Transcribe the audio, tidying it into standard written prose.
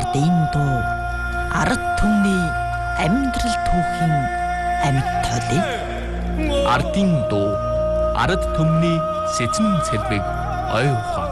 энэ дуу ард түмний амьдрал түүхийн амьд тоолыг ардын дуу ард түмний сэцэн цэлбэг ой ухаан